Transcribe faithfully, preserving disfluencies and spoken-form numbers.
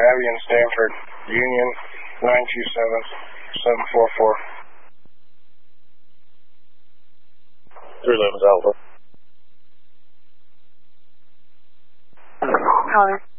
Abby and Stanford, Union nine two seven, seven four four. Three Lemons Alpha. Caller.